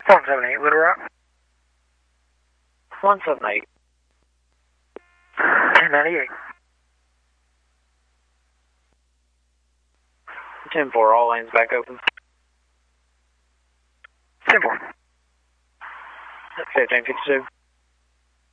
178 Little Rock. 178. 1098. 10-4, all lanes back open. 10-4. 1552.